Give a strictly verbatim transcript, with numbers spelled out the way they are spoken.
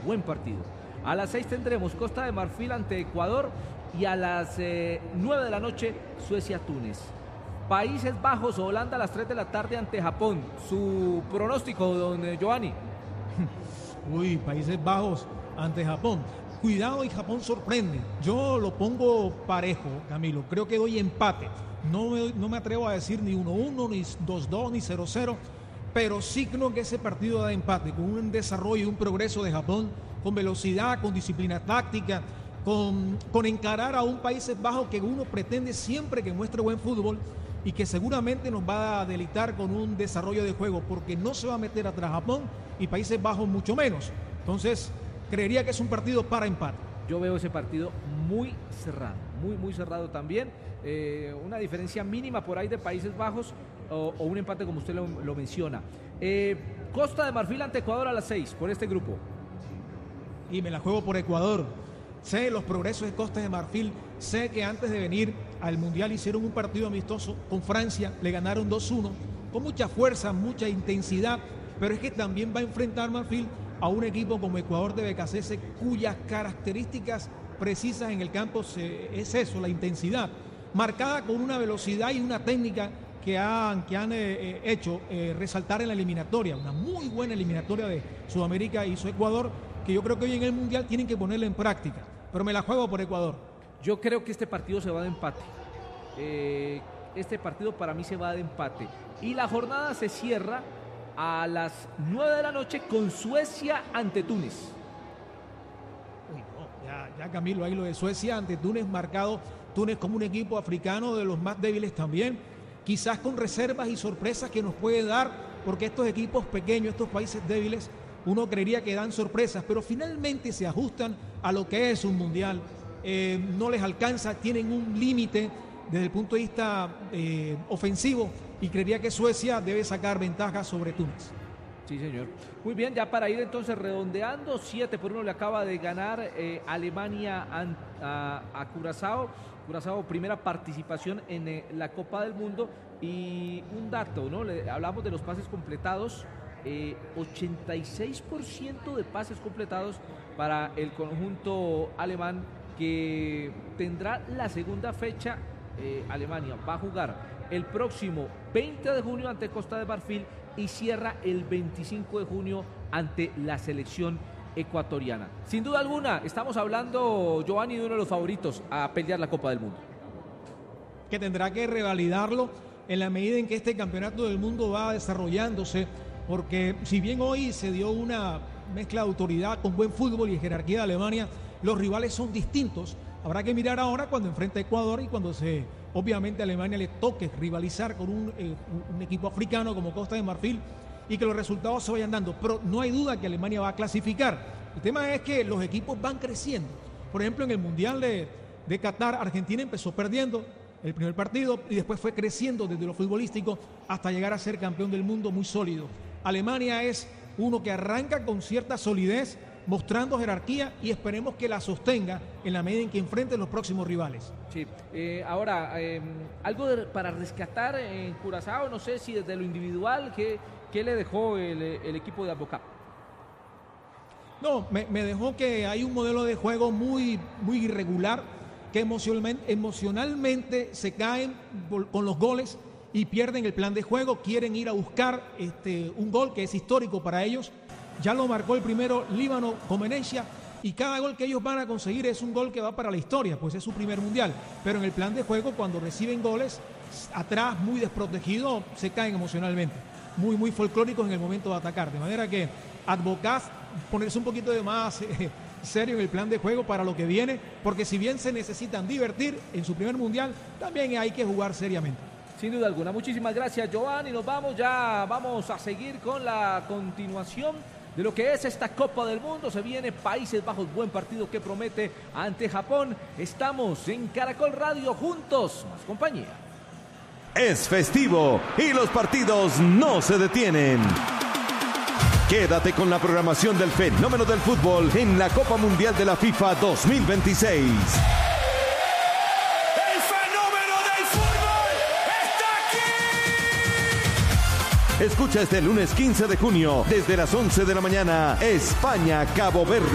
buen partido. A las seis tendremos Costa de Marfil ante Ecuador y a las eh, nueve de la noche Suecia-Túnez. Países Bajos o Holanda a las tres de la tarde ante Japón. Su pronóstico, don eh, Giovanni. Uy, Países Bajos ante Japón. Cuidado y Japón sorprende. Yo lo pongo parejo, Camilo. Creo que doy empate. No me, no me atrevo a decir ni uno uno, ni dos dos, ni cero cero. Pero sí creo que ese partido da empate, con un desarrollo y un progreso de Japón, con velocidad, con disciplina táctica, con, con encarar a un Países Bajos que uno pretende siempre que muestre buen fútbol y que seguramente nos va a deleitar con un desarrollo de juego, porque no se va a meter atrás Japón y Países Bajos mucho menos. Entonces, creería que es un partido para empate. Yo veo ese partido muy cerrado, muy, muy cerrado también. Eh, una diferencia mínima por ahí de Países Bajos o, o un empate como usted lo, lo menciona. Eh, Costa de Marfil ante Ecuador a las seis por este grupo. Y me la juego por Ecuador. Sé los progresos de Costa de Marfil. Sé que antes de venir al Mundial hicieron un partido amistoso con Francia. Le ganaron dos uno con mucha fuerza, mucha intensidad. Pero es que también va a enfrentar Marfil a un equipo como Ecuador de Becasese, cuyas características precisas en el campo se, es eso, la intensidad, marcada con una velocidad y una técnica que han, que han eh, hecho eh, resaltar en la eliminatoria, una muy buena eliminatoria de Sudamérica hizo Ecuador, que yo creo que hoy en el Mundial tienen que ponerla en práctica, pero me la juego por Ecuador. Yo creo que este partido se va de empate, eh, este partido para mí se va de empate, y la jornada se cierra a las nueve de la noche con Suecia ante Túnez. Uy, no, ya, ya Camilo, ahí lo de Suecia ante Túnez marcado, Túnez como un equipo africano de los más débiles también, quizás con reservas y sorpresas que nos puede dar, porque estos equipos pequeños, estos países débiles, uno creería que dan sorpresas, pero finalmente se ajustan a lo que es un mundial, eh, no les alcanza, tienen un límite desde el punto de vista eh, ofensivo, y creería que Suecia debe sacar ventaja sobre Túnez. Sí, señor. Muy bien, ya para ir entonces redondeando, siete por uno le acaba de ganar eh, Alemania a, a, a Curazao. Curazao, primera participación en eh, la Copa del Mundo. Y un dato, ¿no? Le, hablamos de los pases completados. Eh, ochenta y seis por ciento de pases completados para el conjunto alemán, que tendrá la segunda fecha. Eh, Alemania va a jugar el próximo veinte de junio ante Costa de Marfil y cierra el veinticinco de junio ante la selección ecuatoriana. Sin duda alguna, estamos hablando, Giovanni, de uno de los favoritos a pelear la Copa del Mundo. Que tendrá que revalidarlo en la medida en que este campeonato del mundo va desarrollándose, porque si bien hoy se dio una mezcla de autoridad con buen fútbol y jerarquía de Alemania, los rivales son distintos. Habrá que mirar ahora cuando enfrenta a Ecuador y cuando se, obviamente, a Alemania le toque rivalizar con un, eh, un equipo africano como Costa de Marfil y que los resultados se vayan dando. Pero no hay duda que Alemania va a clasificar. El tema es que los equipos van creciendo. Por ejemplo, en el Mundial de, de Qatar, Argentina empezó perdiendo el primer partido y después fue creciendo desde lo futbolístico hasta llegar a ser campeón del mundo muy sólido. Alemania es uno que arranca con cierta solidez, mostrando jerarquía, y esperemos que la sostenga en la medida en que enfrente los próximos rivales. Sí, eh, ahora, eh, algo de, para rescatar en Curazao, no sé si desde lo individual, ¿qué, qué le dejó el, el equipo de Advocat? No, me, me dejó que hay un modelo de juego muy, muy irregular, que emocionalmente, emocionalmente se caen con los goles y pierden el plan de juego, quieren ir a buscar este, un gol que es histórico para ellos. Ya lo marcó el primero Líbano Comenecia, y cada gol que ellos van a conseguir es un gol que va para la historia, pues es su primer mundial. Pero en el plan de juego, cuando reciben goles, atrás muy desprotegidos, se caen emocionalmente. Muy, muy folclóricos en el momento de atacar. De manera que Advocat ponerse un poquito de más eh, serio en el plan de juego para lo que viene, porque si bien se necesitan divertir en su primer mundial, también hay que jugar seriamente. Sin duda alguna. Muchísimas gracias, Giovanni. Nos vamos ya, vamos a seguir con la continuación de lo que es esta Copa del Mundo. Se viene Países Bajos, buen partido que promete ante Japón. Estamos en Caracol Radio juntos, más compañía. Es festivo y los partidos no se detienen. Quédate con la programación del fenómeno del fútbol en la Copa Mundial de la FIFA dos mil veintiséis. Escucha este lunes quince de junio, desde las once de la mañana, España-Cabo Verde.